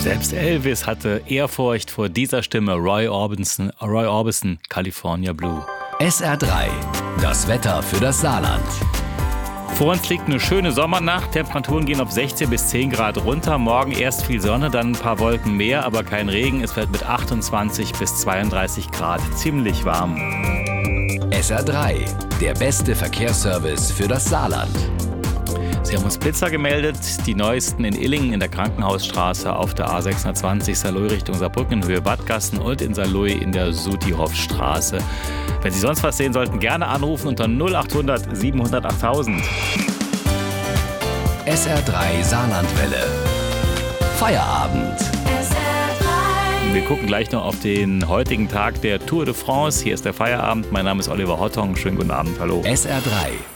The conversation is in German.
Selbst Elvis hatte Ehrfurcht vor dieser Stimme. Roy Orbison, California Blue. SR3, das Wetter für das Saarland. Vor uns liegt eine schöne Sommernacht. Temperaturen gehen auf 16 bis 10 Grad runter. Morgen erst viel Sonne, dann ein paar Wolken mehr, aber kein Regen. Es wird mit 28 bis 32 Grad ziemlich warm. SR3, der beste Verkehrsservice für das Saarland. Sie haben uns Blitzer gemeldet, die neuesten in Illingen in der Krankenhausstraße, auf der A620 Saarlouis Richtung Saarbrücken in Höhe Badgassen und in Saarlouis in der Sutihofstraße. Wenn Sie sonst was sehen sollten, gerne anrufen unter 0800 700 8000. SR3 Saarlandwelle. Feierabend. Wir gucken gleich noch auf den heutigen Tag der Tour de France. Hier ist der Feierabend. Mein Name ist Oliver Hottong. Schönen guten Abend. Hallo. SR3.